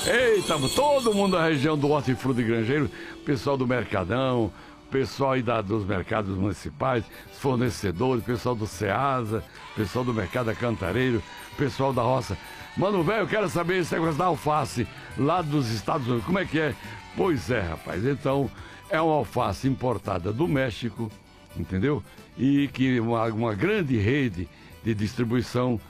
Eita, todo mundo da região do Hortifruti Grangeiro, pessoal do Mercadão, pessoal aí dos mercados municipais, fornecedores, pessoal do Ceasa, pessoal do Mercado Cantareiro, pessoal da roça. Mano, velho, eu quero saber esse negócio da alface lá dos Estados Unidos, como é que é? Pois é, rapaz, então é uma alface importada do México, entendeu? E que uma grande rede de distribuição